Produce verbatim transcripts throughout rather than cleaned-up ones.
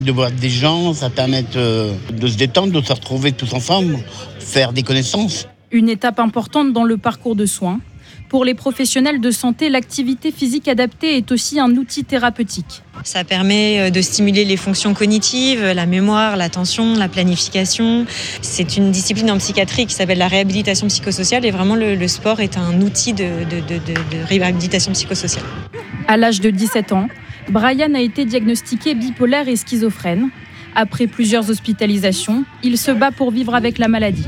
De voir des gens, ça permet de, de se détendre, de se retrouver tous ensemble, faire des connaissances. Une étape importante dans le parcours de soins. Pour les professionnels de santé, l'activité physique adaptée est aussi un outil thérapeutique. Ça permet de stimuler les fonctions cognitives, la mémoire, l'attention, la planification. C'est une discipline en psychiatrie qui s'appelle la réhabilitation psychosociale et vraiment le, le sport est un outil de, de, de, de, de réhabilitation psychosociale. À l'âge de dix-sept ans, Brian a été diagnostiqué bipolaire et schizophrène. Après plusieurs hospitalisations, il se bat pour vivre avec la maladie.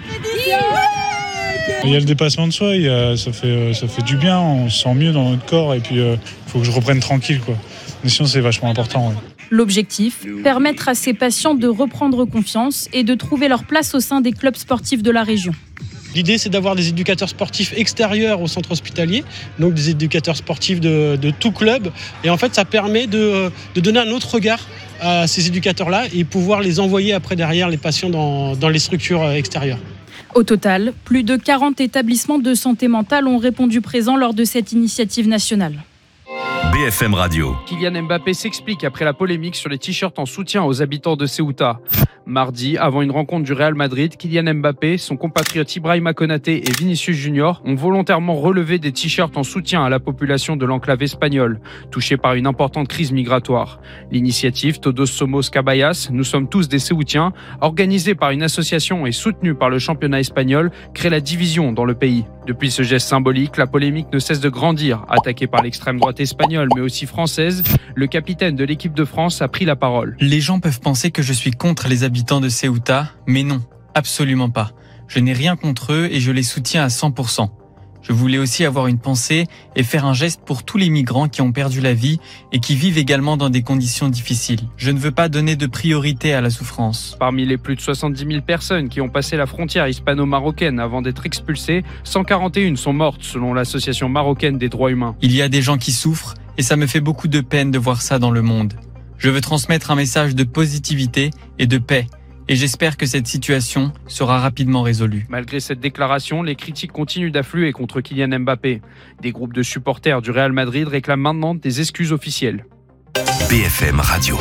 Il y a le dépassement de soi, il y a, ça, fait, ça fait du bien, on se sent mieux dans notre corps et puis il euh, faut que je reprenne tranquille, quoi. Mais sinon c'est vachement important. Ouais. L'objectif, permettre à ces patients de reprendre confiance et de trouver leur place au sein des clubs sportifs de la région. L'idée, c'est d'avoir des éducateurs sportifs extérieurs au centre hospitalier, donc des éducateurs sportifs de, de tout club. Et en fait, ça permet de, de donner un autre regard à ces éducateurs-là et pouvoir les envoyer après derrière les patients dans, dans les structures extérieures. Au total, plus de quarante établissements de santé mentale ont répondu présent lors de cette initiative nationale. B F M Radio. Kylian Mbappé s'explique après la polémique sur les t-shirts en soutien aux habitants de Ceuta. Mardi, avant une rencontre du Real Madrid, Kylian Mbappé, son compatriote Ibrahima Konaté et Vinicius Junior ont volontairement relevé des t-shirts en soutien à la population de l'enclave espagnole, touchée par une importante crise migratoire. L'initiative Todos Somos Caballas, Nous sommes tous des Céoutiens, organisée par une association et soutenue par le championnat espagnol, crée la division dans le pays. Depuis ce geste symbolique, la polémique ne cesse de grandir. Attaqué par l'extrême droite espagnole mais aussi française, le capitaine de l'équipe de France a pris la parole. Les gens peuvent penser que je suis contre les habitants de Ceuta, mais non, absolument pas. Je n'ai rien contre eux et je les soutiens à cent pour cent. Je voulais aussi avoir une pensée et faire un geste pour tous les migrants qui ont perdu la vie et qui vivent également dans des conditions difficiles. Je ne veux pas donner de priorité à la souffrance. Parmi les plus de soixante-dix mille personnes qui ont passé la frontière hispano-marocaine avant d'être expulsées, cent quarante et une sont mortes selon l'Association marocaine des droits humains. Il y a des gens qui souffrent et ça me fait beaucoup de peine de voir ça dans le monde. Je veux transmettre un message de positivité et de paix. Et j'espère que cette situation sera rapidement résolue. Malgré cette déclaration, les critiques continuent d'affluer contre Kylian Mbappé. Des groupes de supporters du Real Madrid réclament maintenant des excuses officielles. B F M Radio.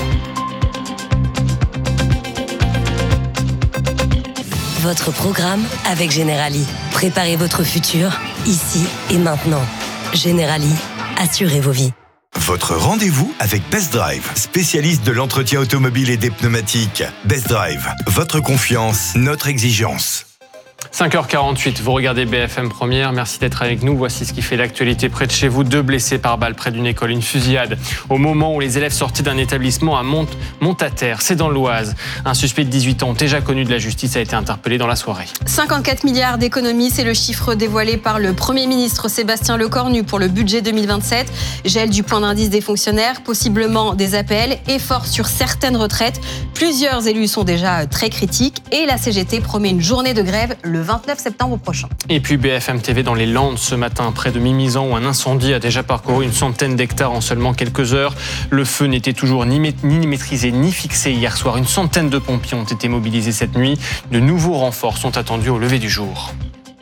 Votre programme avec Generali. Préparez votre futur, ici et maintenant. Generali, assurez vos vies. Votre rendez-vous avec Best Drive, spécialiste de l'entretien automobile et des pneumatiques. Best Drive, votre confiance, notre exigence. cinq heures quarante-huit, vous regardez B F M Première, merci d'être avec nous. Voici ce qui fait l'actualité près de chez vous. Deux blessés par balle près d'une école, une fusillade au moment où les élèves sortis d'un établissement à Mont- Montataire, c'est dans l'Oise. Un suspect de dix-huit ans, déjà connu de la justice, a été interpellé dans la soirée. cinquante-quatre milliards d'économies, c'est le chiffre dévoilé par le Premier ministre Sébastien Lecornu pour le budget deux mille vingt-sept. Gel du point d'indice des fonctionnaires, possiblement des A P L, effort sur certaines retraites. Plusieurs élus sont déjà très critiques et la C G T promet une journée de grève le vingt-neuf septembre prochain. Et puis B F M T V dans les Landes ce matin, près de Mimizan, où un incendie a déjà parcouru une centaine d'hectares en seulement quelques heures. Le feu n'était toujours ni, mét- ni maîtrisé ni fixé hier soir. Une centaine de pompiers ont été mobilisés cette nuit. De nouveaux renforts sont attendus au lever du jour.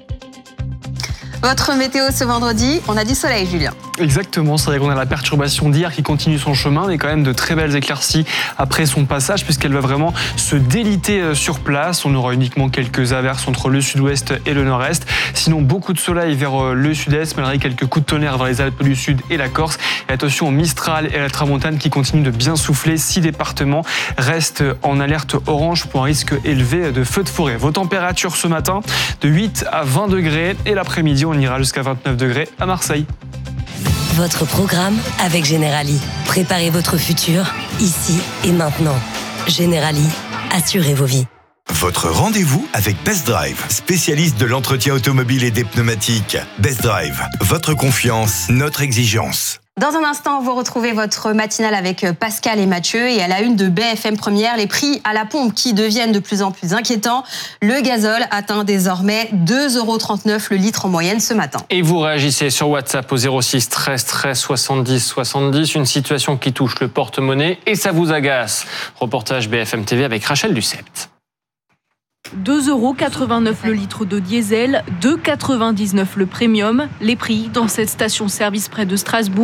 Votre météo ce vendredi, on a du soleil, Julien. Exactement, c'est vrai qu'on a la perturbation d'hier qui continue son chemin, mais quand même de très belles éclaircies après son passage, puisqu'elle va vraiment se déliter sur place. On aura uniquement quelques averses entre le sud-ouest et le nord-est. Sinon, beaucoup de soleil vers le sud-est, malgré quelques coups de tonnerre vers les Alpes du Sud et la Corse. Et attention au Mistral et à la Tramontane qui continuent de bien souffler. Six départements restent en alerte orange pour un risque élevé de feux de forêt. Vos températures ce matin, de huit à vingt degrés, et l'après-midi, on ira jusqu'à vingt-neuf degrés à Marseille. Votre programme avec Generali. Préparez votre futur, ici et maintenant. Generali, assurez vos vies. Votre rendez-vous avec Best Drive, spécialiste de l'entretien automobile et des pneumatiques. Best Drive, votre confiance, notre exigence. Dans un instant, vous retrouvez votre matinale avec Pascal et Mathieu. Et à la une de B F M Première, les prix à la pompe qui deviennent de plus en plus inquiétants. Le gazole atteint désormais deux euros trente-neuf le litre en moyenne ce matin. Et vous réagissez sur WhatsApp au zéro six treize treize soixante-dix soixante-dix. Une situation qui touche le porte-monnaie et ça vous agace. Reportage B F M T V avec Rachel Ducept. deux euros quatre-vingt-neuf le litre de diesel, deux euros quatre-vingt-dix-neuf le premium. Les prix dans cette station-service près de Strasbourg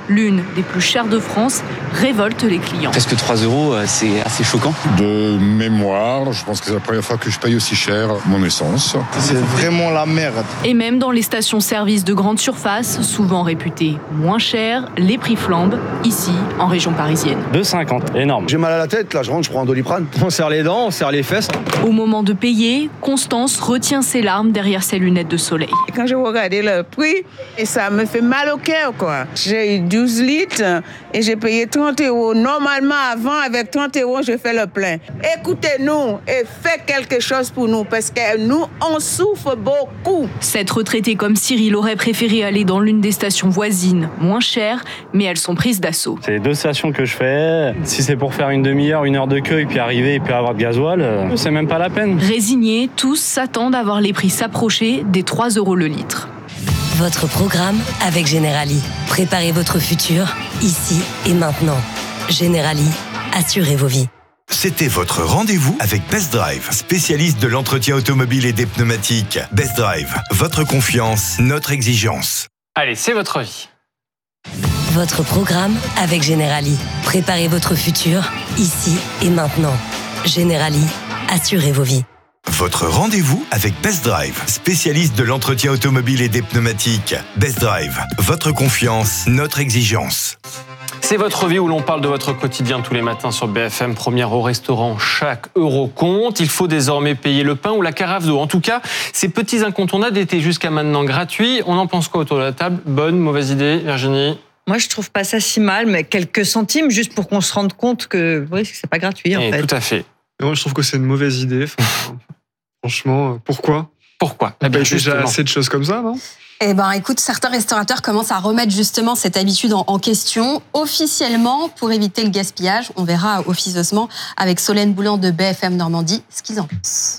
l'une des plus chères de France, révolte les clients. Presque trois euros, c'est assez choquant. De mémoire, je pense que c'est la première fois que je paye aussi cher mon essence. C'est vraiment la merde. Et même dans les stations-service de grande surface, souvent réputées moins chères, les prix flambent, ici, en région parisienne. deux euros cinquante, énorme. J'ai mal à la tête, là, je rentre, je prends un Doliprane. On serre les dents, on serre les fesses. Au moment de payer, Constance retient ses larmes derrière ses lunettes de soleil. Quand je regardais le prix, et ça me fait mal au cœur, quoi. J'ai eu douze litres et j'ai payé trente euros. Normalement, avant, avec trente euros, je fais le plein. Écoutez-nous et faites quelque chose pour nous parce que nous, on souffre beaucoup. Cette retraitée comme Cyril aurait préféré aller dans l'une des stations voisines, moins chères, mais elles sont prises d'assaut. C'est deux stations que je fais. Si c'est pour faire une demi-heure, une heure de queue et puis arriver et puis avoir de gasoil, c'est même pas la peine. Résignés, tous s'attendent à voir les prix s'approcher des trois euros le litre. Votre programme avec Generali. Préparez votre futur, ici et maintenant. Generali, assurez vos vies. C'était votre rendez-vous avec Best Drive, spécialiste de l'entretien automobile et des pneumatiques. Best Drive, votre confiance, notre exigence. Allez, c'est votre vie. Votre programme avec Generali. Préparez votre futur, ici et maintenant. Generali, assurez vos vies. Votre rendez-vous avec Best Drive, spécialiste de l'entretien automobile et des pneumatiques. Best Drive, votre confiance, notre exigence. C'est votre vie où l'on parle de votre quotidien tous les matins sur B F M. Première au restaurant, chaque euro compte. Il faut désormais payer le pain ou la carafe d'eau. En tout cas, ces petits incontournables étaient jusqu'à maintenant gratuits. On en pense quoi autour de la table? Bonne, mauvaise idée, Virginie? Moi, je trouve pas ça si mal, mais quelques centimes juste pour qu'on se rende compte que oui, c'est pas gratuit en Et fait. Tout à fait. Moi, je trouve que c'est une mauvaise idée. Enfin, franchement, pourquoi Pourquoi Il y a déjà assez de choses comme ça, non? Eh ben, écoute, certains restaurateurs commencent à remettre justement cette habitude en, en question, officiellement, pour éviter le gaspillage. On verra officieusement avec Solène Boulan de B F M Normandie ce qu'ils en pensent.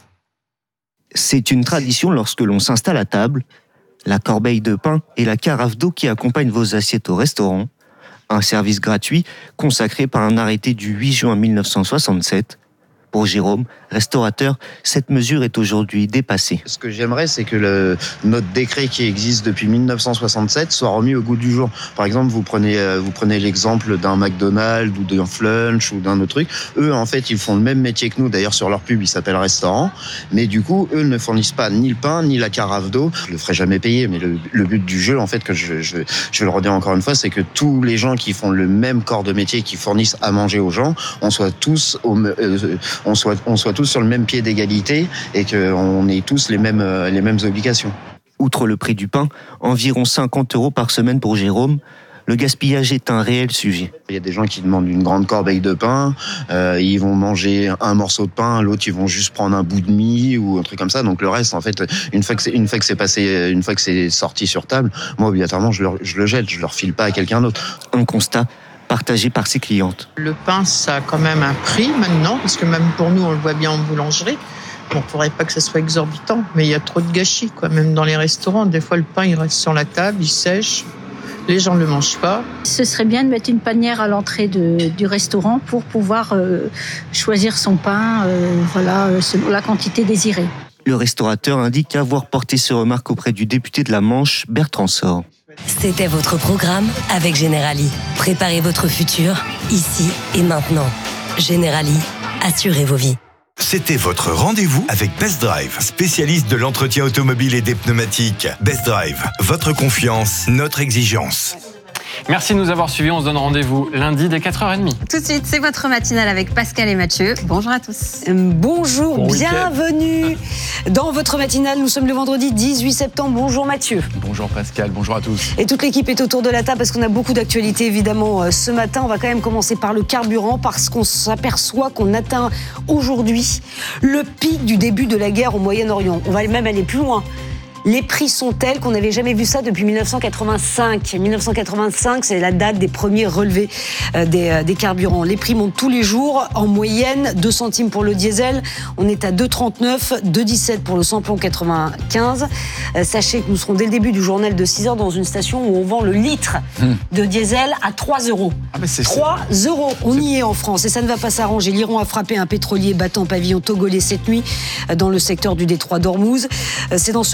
C'est une tradition lorsque l'on s'installe à table, la corbeille de pain et la carafe d'eau qui accompagnent vos assiettes au restaurant, un service gratuit consacré par un arrêté du huit juin mille neuf cent soixante-sept. Pour Jérôme, restaurateur, cette mesure est aujourd'hui dépassée. Ce que j'aimerais, c'est que le, notre décret qui existe depuis mille neuf cent soixante-sept soit remis au goût du jour. Par exemple, vous prenez, vous prenez l'exemple d'un McDonald's ou d'un Flunch ou d'un autre truc. Eux, en fait, ils font le même métier que nous. D'ailleurs, sur leur pub, ils s'appellent restaurant. Mais du coup, eux ne fournissent pas ni le pain, ni la carafe d'eau. Je le ferai jamais payer, mais le, le but du jeu, en fait, que je, je, je vais le redire encore une fois, c'est que tous les gens qui font le même corps de métier, qui fournissent à manger aux gens, on soit tous au, euh, on soit, on soit tous sur le même pied d'égalité et qu'on ait tous les mêmes, les mêmes obligations. Outre le prix du pain, environ cinquante euros par semaine pour Jérôme, le gaspillage est un réel sujet. Il y a des gens qui demandent une grande corbeille de pain, euh, ils vont manger un morceau de pain, l'autre ils vont juste prendre un bout de mie ou un truc comme ça. Donc le reste, en fait, une fois que c'est, une fois que c'est passé, une fois que c'est sorti sur table, moi obligatoirement je le, je le jette, je le refile pas à quelqu'un d'autre. Un constat partagé par ses clientes. Le pain, ça a quand même un prix maintenant, parce que même pour nous, on le voit bien en boulangerie. On ne pourrait pas que ça soit exorbitant, mais il y a trop de gâchis, quoi. Même dans les restaurants, des fois, le pain, il reste sur la table, il sèche. Les gens ne le mangent pas. Ce serait bien de mettre une panière à l'entrée de, du restaurant pour pouvoir euh, choisir son pain euh, voilà, selon la quantité désirée. Le restaurateur indique avoir porté ces remarques auprès du député de la Manche, Bertrand Sort. C'était votre programme avec Generali. Préparez votre futur, ici et maintenant. Generali, assurez vos vies. C'était votre rendez-vous avec Best Drive, spécialiste de l'entretien automobile et des pneumatiques. Best Drive, votre confiance, notre exigence. Merci de nous avoir suivis. On se donne rendez-vous lundi dès quatre heures trente. Tout de suite, c'est votre matinale avec Pascal et Mathieu. Bonjour à tous. Bonjour, Bon bienvenue dans votre matinale. Nous sommes le vendredi dix-huit septembre. Bonjour Mathieu. Bonjour Pascal, bonjour à tous. Et toute l'équipe est autour de la table parce qu'on a beaucoup d'actualités évidemment ce matin. On va quand même commencer par le carburant parce qu'on s'aperçoit qu'on atteint aujourd'hui le pic du début de la guerre au Moyen-Orient. On va même aller plus loin. Les prix sont tels qu'on n'avait jamais vu ça depuis mille neuf cent quatre-vingt-cinq. mille neuf cent quatre-vingt-cinq, c'est la date des premiers relevés des, des carburants. Les prix montent tous les jours. En moyenne, deux centimes pour le diesel. On est à deux trente-neuf, deux dix-sept pour le samplon quatre-vingt-quinze. Sachez que nous serons dès le début du journal de six heures dans une station où on vend le litre de diesel à trois euros. Ah mais c'est trois euros. On y est en France et ça ne va pas s'arranger. L'Iran a frappé un pétrolier battant pavillon togolais cette nuit dans le secteur du détroit d'Ormuz. C'est dans ce contexte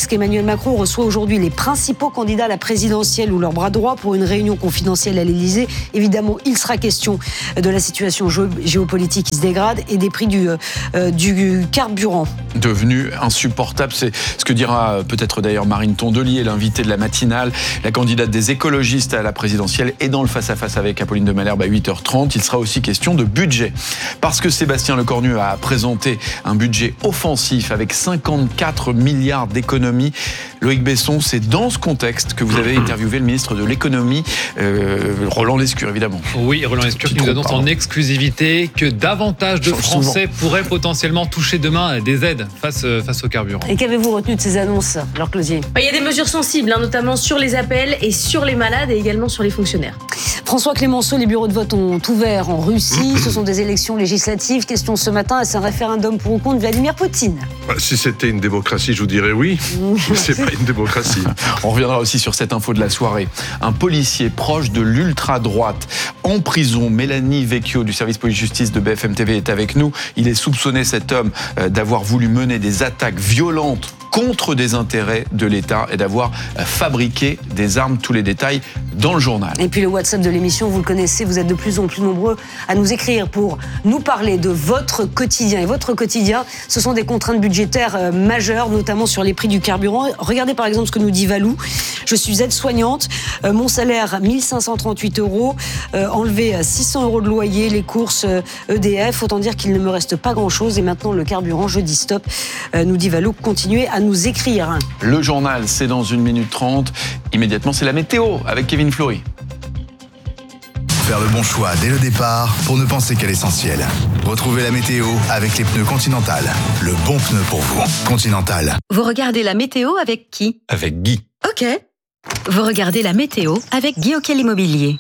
contexte qu'Emmanuel Macron reçoit aujourd'hui les principaux candidats à la présidentielle ou leur bras droit pour une réunion confidentielle à l'Élysée. Évidemment, il sera question de la situation géopolitique qui se dégrade et des prix du, euh, du carburant. Devenu insupportable, c'est ce que dira peut-être d'ailleurs Marine Tondelier, l'invitée de la matinale, la candidate des écologistes à la présidentielle, et dans le face-à-face avec Apolline de Malherbe à huit heures trente, il sera aussi question de budget. Parce que Sébastien Lecornu a présenté un budget offensif avec cinquante-quatre milliards d'économies. Loïc Besson, c'est dans ce contexte que vous avez interviewé le ministre de l'économie, euh, Roland Lescure évidemment. Oui, Roland Lescure qui nous annonce en exclusivité que davantage de Français pourraient potentiellement toucher demain des aides face, face au carburant. Et qu'avez-vous retenu de ces annonces, Laure Closier ? Bah, il y a des mesures sensibles, hein, notamment sur les appels et sur les malades et également sur les fonctionnaires. François Clémenceau, les bureaux de vote ont ouvert en Russie. Ce sont des élections législatives. Question ce matin, est-ce un référendum pour ou contre Vladimir Poutine ? Bah, si c'était une démocratie, je vous dirais oui. Mais c'est pas une démocratie. On reviendra aussi sur cette info de la soirée. Un policier proche de l'ultra-droite en prison. Mélanie Vecchio du service police-justice de B F M T V est avec nous. Il est soupçonné, cet homme, d'avoir voulu mener des attaques violentes contre des intérêts de l'État et d'avoir fabriqué des armes. Tous les détails dans le journal. Et puis le WhatsApp de l'émission, vous le connaissez, vous êtes de plus en plus nombreux à nous écrire pour nous parler de votre quotidien. Et votre quotidien, ce sont des contraintes budgétaires majeures, notamment sur les prix du carburant. Regardez par exemple ce que nous dit Valou. Je suis aide-soignante, euh, mon salaire mille cinq cent trente-huit euros, euh, enlevé six cents euros de loyer, les courses euh, E D F, autant dire qu'il ne me reste pas grand-chose. Et maintenant le carburant, je dis stop, euh, nous dit Valou. Continuez à nous écrire. Le journal, c'est dans une minute trente. Immédiatement, c'est la météo avec Kevin Flory. Faire le bon choix dès le départ pour ne penser qu'à l'essentiel. Retrouvez la météo avec les pneus Continental. Le bon pneu pour vous. Continental. Vous regardez la météo avec qui ? Avec Guy. Ok. Vous regardez la météo avec Guy Auquel Immobilier.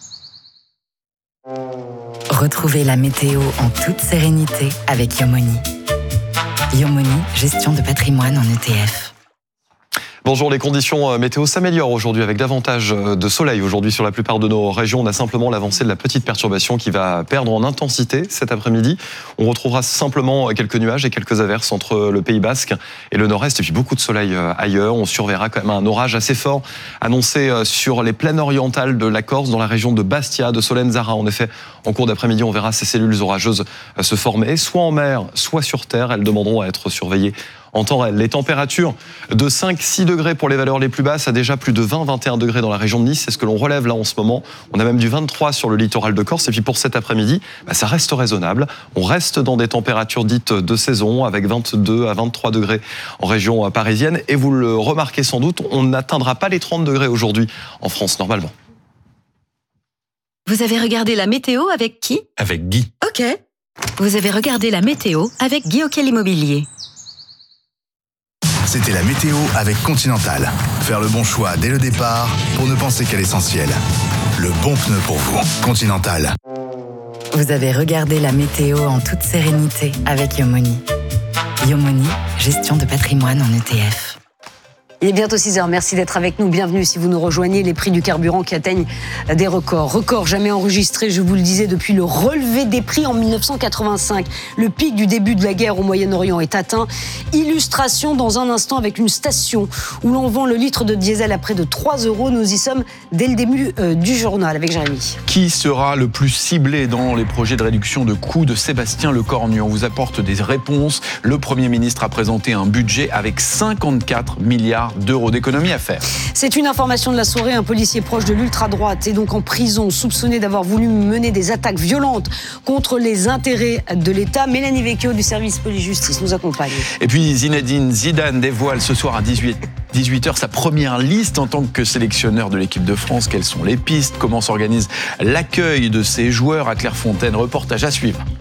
Retrouvez la météo en toute sérénité avec Yomoni. Yomoni, gestion de patrimoine en E T F. Bonjour, les conditions météo s'améliorent aujourd'hui avec davantage de soleil aujourd'hui sur la plupart de nos régions. On a simplement l'avancée de la petite perturbation qui va perdre en intensité cet après-midi. On retrouvera simplement quelques nuages et quelques averses entre le Pays Basque et le Nord-Est et puis beaucoup de soleil ailleurs. On surveillera quand même un orage assez fort annoncé sur les plaines orientales de la Corse dans la région de Bastia, de Solenzara. En effet, en cours d'après-midi, on verra ces cellules orageuses se former, soit en mer, soit sur terre. Elles demanderont à être surveillées en temps réel. Les températures de cinq à six degrés pour les valeurs les plus basses, à déjà plus de vingt à vingt et un degrés dans la région de Nice. C'est ce que l'on relève là en ce moment. On a même du vingt-trois sur le littoral de Corse. Et puis pour cet après-midi, bah, ça reste raisonnable. On reste dans des températures dites de saison avec vingt-deux à vingt-trois degrés en région parisienne. Et vous le remarquez sans doute, on n'atteindra pas les trente degrés aujourd'hui en France normalement. Vous avez regardé la météo avec qui ? Avec Guy. Ok. Vous avez regardé la météo avec Guy Auquel Immobilier. C'était la météo avec Continental. Faire le bon choix dès le départ pour ne penser qu'à l'essentiel. Le bon pneu pour vous. Continental. Vous avez regardé la météo en toute sérénité avec Yomoni. Yomoni, gestion de patrimoine en E T F. Il est bientôt six heures, merci d'être avec nous. Bienvenue si vous nous rejoignez. Les prix du carburant qui atteignent des records. Records jamais enregistrés, je vous le disais, depuis le relevé des prix en mille neuf cent quatre-vingt-cinq. Le pic du début de la guerre au Moyen-Orient est atteint. Illustration dans un instant avec une station où l'on vend le litre de diesel à près de trois euros. Nous y sommes dès le début euh, du journal avec Jérémy. Qui sera le plus ciblé dans les projets de réduction de coûts de Sébastien Lecornu ? On vous apporte des réponses. Le Premier ministre a présenté un budget avec cinquante-quatre milliards d'euros d'économies à faire. C'est une information de la soirée. Un policier proche de l'ultra-droite est donc en prison, soupçonné d'avoir voulu mener des attaques violentes contre les intérêts de l'État. Mélanie Vecchio du service police-justice nous accompagne. Et puis Zinedine Zidane dévoile ce soir à dix-huit heures sa première liste en tant que sélectionneur de l'équipe de France. Quelles sont les pistes ? Comment s'organise l'accueil de ces joueurs à Clairefontaine ? Reportage à suivre.